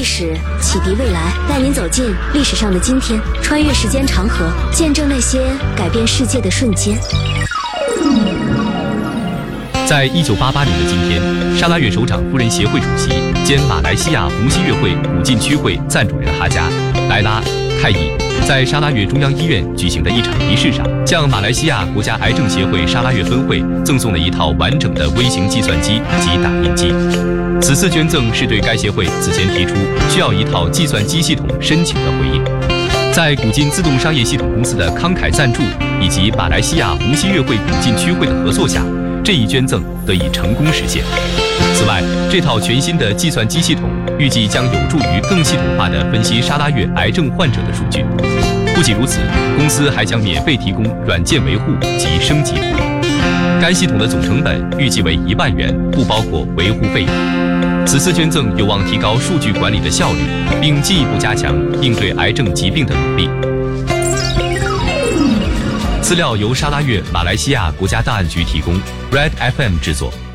史，启迪未来，带您走进历史上的今天，穿越时间长河，见证那些改变世界的瞬间。 在1988年的今天，沙拉越首长夫人协会主席兼马来西亚红溪月会古晋区会赞助人哈加莱拉泰伊在沙拉越中央医院举行的一场仪式上，向马来西亚国家癌症协会沙拉越分会赠送了一套完整的微型计算机及打印机。此次捐赠是对该协会此前提出需要一套计算机系统申请的回应。在古晋自动商业系统公司的慷慨赞助以及马来西亚红溪月会古晋区会的合作下，这一捐赠得以成功实现。此外，这套全新的计算机系统预计将有助于更系统化地分析沙拉越癌症患者的数据。不仅如此，公司还将免费提供软件维护及升级服务。该系统的总成本预计为1万元，不包括维护费用。此次捐赠有望提高数据管理的效率，并进一步加强应对癌症疾病的努力。资料由沙拉越马来西亚国家档案局提供 ，Red FM 制作。